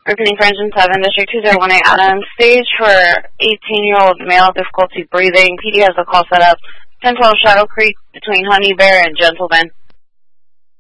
Repeating for engine 7, District 2018 Adams. Stage for 18-year-old male, difficulty breathing. PD has a call set up. 1012 Shadow Creek between Honey Bear and Gentleman.